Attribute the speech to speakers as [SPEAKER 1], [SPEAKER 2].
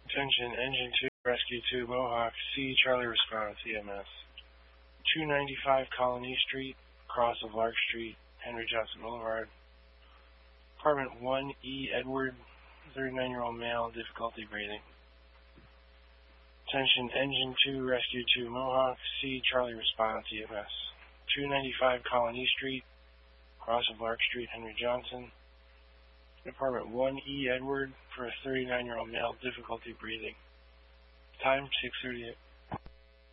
[SPEAKER 1] Attention, Engine 2, Rescue 2, Mohawk, C, Charlie response, EMS. 295 Colony Street, cross of Lark Street, Henry Johnson Boulevard. Apartment 1E, Edward, 39-year-old male, difficulty breathing. Attention, Engine 2, Rescue 2, Mohawk, C, Charlie response, EMS. 295 Colony Street, cross of Lark Street, Henry Johnson. Apartment 1E, Edward, for a 39-year-old male, difficulty breathing. Time 6:30